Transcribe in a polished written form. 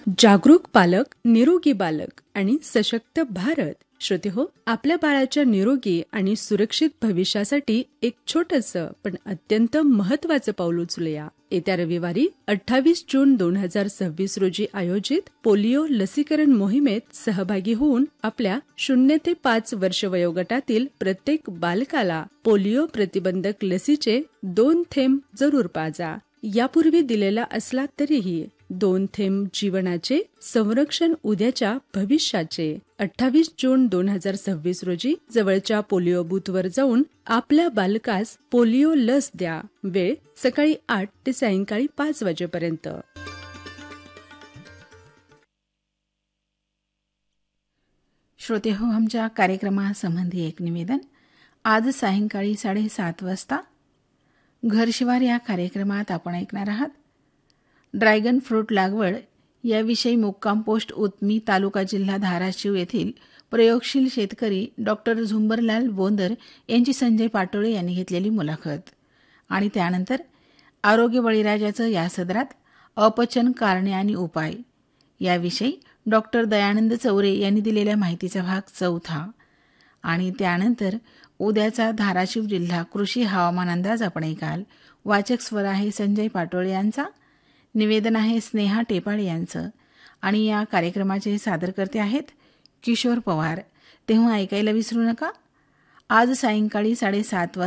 जागरूक पालक, निरोगी बालक आणि सशक्त भारत. श्रोतेहो, आपल्या बाळाच्या निरोगी आणि सुरक्षित भविष्यासाठी एक छोटंसं पण अत्यंत महत्वाचं पाऊल उचलूया. येत्या रविवारी 28 जून 2026 रोजी आयोजित पोलिओ लसीकरण मोहिमेत सहभागी होऊन आपल्या 0 ते 5 वर्ष वयोगटातील प्रत्येक बालकाला पोलिओ प्रतिबंधक लसीचे 2 थेंब जरूर पाजा. यापूर्वी दिलेला असला तरीही 2 थेंब जीवनाचे संरक्षण, उद्याच्या भविष्याचे. 28 जून 2026 रोजी जवळच्या पोलिओ बूथवर जाऊन आपल्या बालकास पोलिओ लस द्या. वेळ सकाळी 8 ते सायंकाळी 5 वाजेपर्यंत. श्रोते हो, आमच्या कार्यक्रमासंबंधी एक निवेदन. आज सायंकाळी 7:30 वाजता घरशिवार या कार्यक्रमात आपण ऐकणार आहात ड्रॅगन फ्रूट लागवड याविषयी मुक्काम पोस्ट उतमी, तालुका जिल्हा धाराशिव येथील प्रयोगशील शेतकरी डॉक्टर झुंबरलाल बोंदर यांची संजय पाटोळे यांनी घेतलेली मुलाखत. आणि त्यानंतर आरोग्य बळीराजाचं या सदरात अपचन, कारणे आणि उपाय याविषयी डॉक्टर दयानंद चौरे यांनी दिलेल्या माहितीचा भाग 4. आणि त्यानंतर उद्याचा धाराशिव जिल्हा कृषी हवामान अंदाज आपण ऐकाल. वाचक स्वर आहे संजय पाटोळे यांचा, निवेदन आहे स्नेहा टेपाळे यांचं. आणि या कार्यक्रमाचे सादरकर्ते आहेत किशोर पवार. तेव्हा ऐकायला विसरू नका. आज सायंकाळी 7:30 वाजता